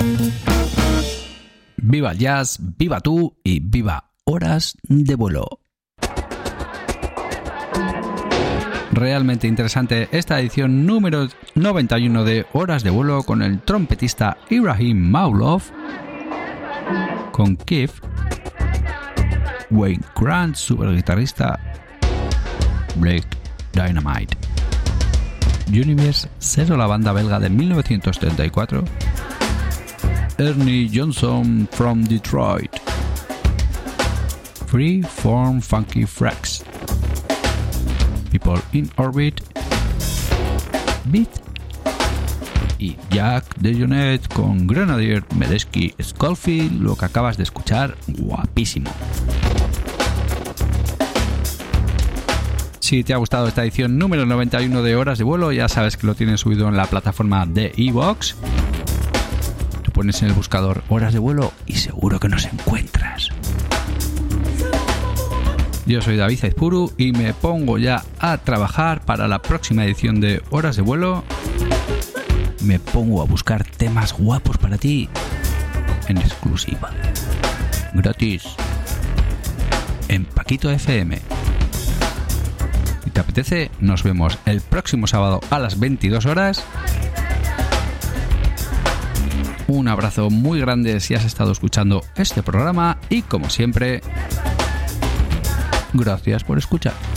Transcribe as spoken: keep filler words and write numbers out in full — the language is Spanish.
Viva el jazz, viva tú y viva Horas de Vuelo. Realmente interesante esta edición número noventa y uno de Horas de Vuelo con el trompetista Ibrahim Maulov, con Keith, Wayne Grant, super guitarrista, Blake Dynamite, Universe, Cero, la banda belga de mil novecientos setenta y cuatro, Ernie Johnson from Detroit, Free Form Funky Freaks, People in Orbit, Beat y Jack DeJohnette con Grenadier, Medeski, Schofield, lo que acabas de escuchar, guapísimo. Si te ha gustado esta edición número noventa y uno de Horas de Vuelo, ya sabes que lo tienes subido en la plataforma de iVoox. Tú pones en el buscador Horas de Vuelo y seguro que nos encuentras. Yo soy David Aizpuru y me pongo ya a trabajar para la próxima edición de Horas de Vuelo. Me pongo a buscar temas guapos para ti en exclusiva, gratis, en Paquito F M. Si te apetece, nos vemos el próximo sábado a las veintidós horas. Un abrazo muy grande si has estado escuchando este programa y, como siempre, gracias por escuchar.